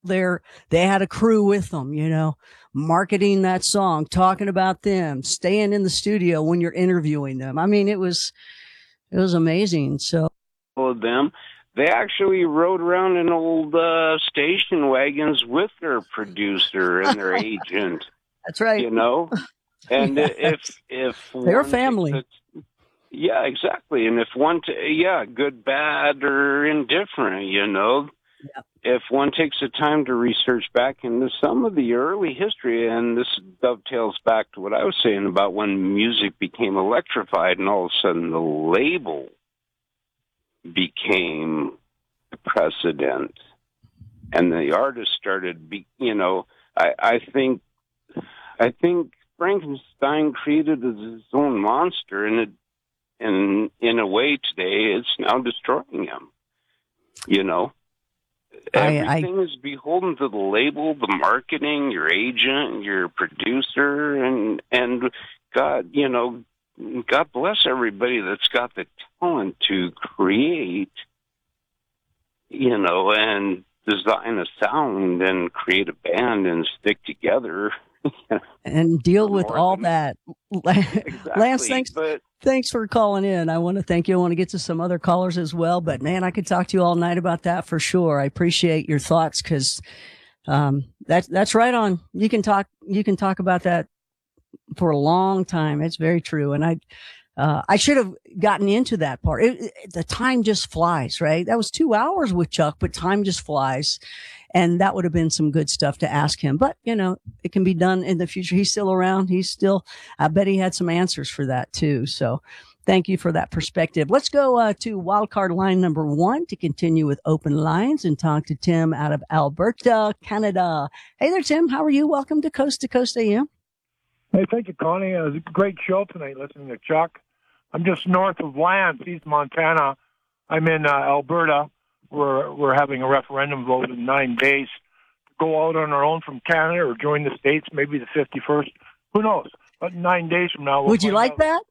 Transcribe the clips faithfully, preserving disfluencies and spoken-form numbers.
there. They had a crew with them, you know, marketing that song, talking about them, staying in the studio when you're interviewing them. I mean, it was, it was amazing. So of them, they actually rode around in old uh, station wagons with their producer and their agent. That's right. You know, and yes. if if they're family. A, yeah, exactly. And if one, t- yeah, good, bad, or indifferent, you know, yeah. if one takes the time to research back into some of the early history, and this dovetails back to what I was saying about when music became electrified and all of a sudden the label became the precedent and the artist started, be, you know, I, I think, I think Frankenstein created his own monster, and it, and in a way today it's now destroying him, you know. Everything I, I, is beholden to the label, the marketing, your agent, your producer, and and God, you know, God bless everybody that's got the talent to create, you know, and design a sound and create a band and stick together. and deal with all that. Exactly, Lance, thanks. But, thanks for calling in. I want to thank you. I want to get to some other callers as well, but man, I could talk to you all night about that for sure. I appreciate your thoughts because um, that's that's right on. You can talk. You can talk about that for a long time. It's very true, and I. Uh, I should have gotten into that part. It, it, the time just flies, right? That was two hours with Chuck, but time just flies. And that would have been some good stuff to ask him. But, you know, it can be done in the future. He's still around. He's still, I bet he had some answers for that too. So thank you for that perspective. Let's go uh, to wildcard line number one to continue with open lines and talk to Tim out of Alberta, Canada. Hey there, Tim. How are you? Welcome to Coast to Coast A M. Hey, thank you, Connie. It was a great show tonight listening to Chuck. I'm just north of Lance, East Montana. I'm in uh, Alberta. We're we're having a referendum vote in nine days to go out on our own from Canada or join the States, maybe the fifty-first. Who knows? But nine days from now, we'll would you like out. that?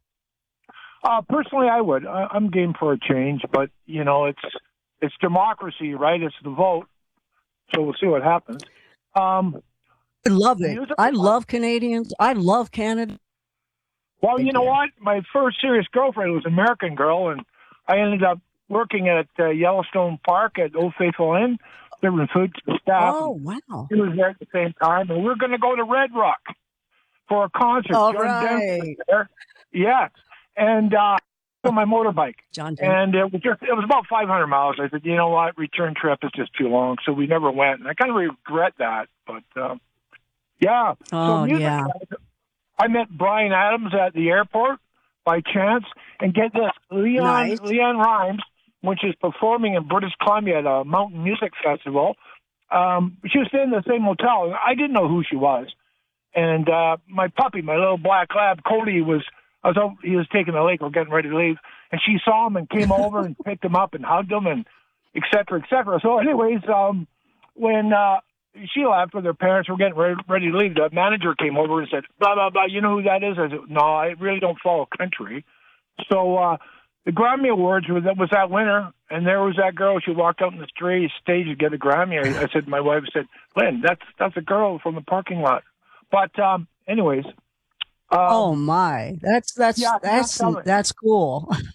Uh, personally, I would. I, I'm game for a change, but you know, it's it's democracy, right? It's the vote, so we'll see what happens. Um, I love it. I love Canadians. I love Canada. Well, you know what? My first serious girlfriend was an American girl, and I ended up working at uh, Yellowstone Park at Old Faithful Inn, serving food to the staff. Oh, wow. She was there at the same time, and we were going to go to Red Rock for a concert. All John right. was there. Yeah. And uh, on my motorbike. John and it was just, it was about five hundred miles. I said, you know what? Return trip is just too long. So we never went. And I kind of regret that. But, uh, yeah. Oh, so music, yeah. I met Brian Adams at the airport by chance, and get this, Leon Nice. Leon Rhymes, which is performing in British Columbia at a mountain music festival. Um, she was staying in the same hotel. I didn't know who she was, and uh, my puppy, my little black lab, Cody, was I was out, he was taking a lake. We're getting ready to leave, and she saw him and came over and picked him up and hugged him, and et cetera, et cetera. So, anyways, um, when uh, she left with her parents, were getting ready, ready to leave, the manager came over and said, blah, blah, blah, you know who that is? I said, no, I really don't follow country. So uh, the Grammy Awards was, was that winter, and there was that girl. She walked out on the stage stage to get a Grammy. I, I said, my wife said, Lynn, that's that's a girl from the parking lot. But um, anyways. Um, oh, my. That's, that's, yeah, that's, that's, that's cool.